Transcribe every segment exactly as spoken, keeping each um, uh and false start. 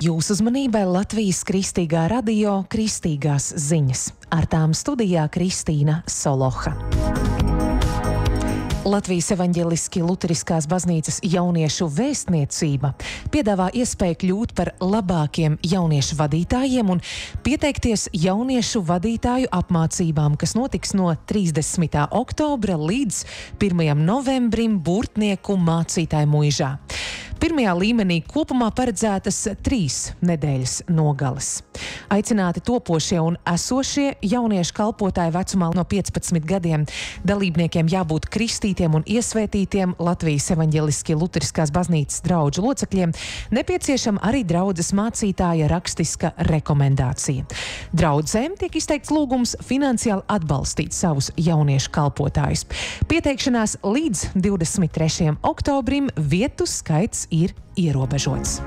Jūsu uzmanībai Latvijas Kristīgā radio Kristīgās ziņas. Ar tām studijā Kristīna Soloha. Latvijas evaņģeliski luteriskās baznīcas jauniešu vēstniecība piedāvā iespēju kļūt par labākiem jauniešu vadītājiem un pieteikties jauniešu vadītāju apmācībām, kas notiks no trīsdesmitā oktobra līdz pirmajam novembrim Burtnieku mācītāju muižā. Pirmajā līmenī kopumā paredzētas trīs nedēļas nogales. Aicināti topošie un esošie jauniešu kalpotāji vecumā no piecpadsmit gadiem. Dalībniekiem jābūt kristītiem un iesvētītiem Latvijas evaņģeliski luteriskās baznīcas draudžu locekļiem. Nepieciešama arī draudzes mācītāja rakstiska rekomendācija. Draudzēm tiek izteikts lūgums finansiāli atbalstīt savus jauniešu kalpotājus. Pieteikšanās līdz divdesmit trešajam oktobrim, vietu skaits ir ierobežots.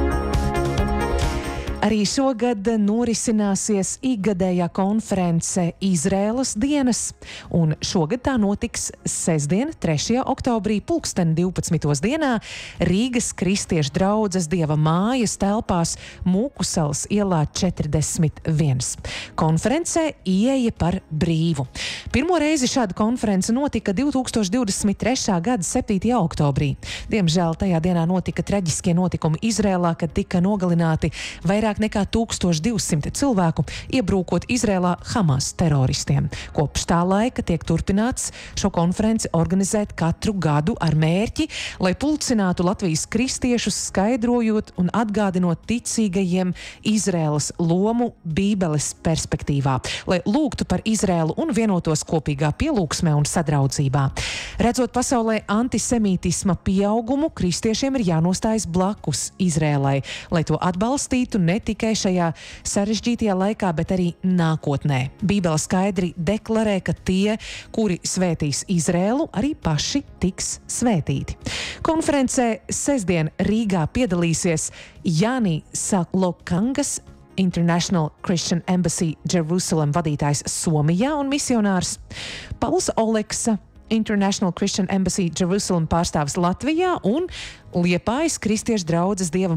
Arī šogad norisināsies ikgadējā konference Izraēlas dienas, un šogad tā notiks sestdien, trešajā oktobrī, pulksten divpadsmitos dienā Rīgas Kristiešu draudzes Dieva mājas telpās Mūkusalas ielā četrdesmit viens. Konferencē ieeja par brīvu. Pirmo reizi šāda konference notika divtūkstoš divdesmit trešā gada septītajā oktobrī. Diemžēl tajā dienā notika traģiskie notikumi Izrēlā, kad tika nogalināti vairāk nekā tūkstoš divsimt cilvēku, iebrūkot Izrēlā Hamas teroristiem. Kopš tā laika tiek turpināts šo konferenci organizēt katru gadu ar mērķi, lai pulcinātu Latvijas kristiešus, skaidrojot un atgādinot ticīgajiem Izrēlas lomu Bībeles perspektīvā, lai lūgtu par Izrēlu un vienotos kopīgā pielūgsmē un sadraudzībā. Redzot pasaulē antisemītisma pieaugumu, kristiešiem ir jānostājas blakus Izrēlai, lai to atbalstītu ne tikai šajā sarežģītajā laikā, bet arī nākotnē. Bībele skaidri deklarē, ka tie, kuri svētīs Izrēlu, arī paši tiks svētīti. Konferencē sestdien Rīgā piedalīsies Jāni Salokangas, International Christian Embassy Jerusalem vadītājs Somijā un misionārs, Pauls Oleksa, International Christian Embassy Jerusalem pārstāvis Latvijā un Liepājas Kristiešu draudzes Dieva